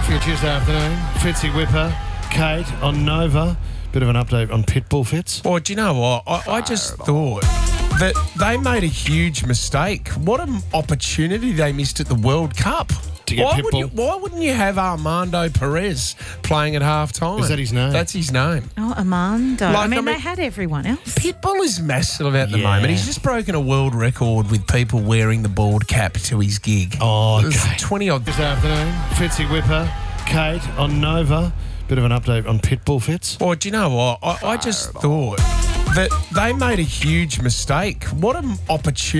for your Tuesday afternoon. Fitzy Whipper, Kate on Nova. Bit of an update on Pitbull, Fitz. Well, do you know what? I just thought that they made a huge mistake. What an opportunity they missed at the World Cup. To get Pitbull. Why wouldn't you have Armando Perez playing at half-time? Is that his name? That's his name. Oh, Armando. Like, they had everyone else. Pitbull is massive at the Yeah. moment. He's just broken a world record with people wearing the bald cap to his gig. Oh, It was okay. 20-odd. This afternoon, Fitzy Whipper, Kate on Nova. Bit of an update on Pitbull, Fitz. Well, do you know what? I just thought that they made a huge mistake. What an opportunity.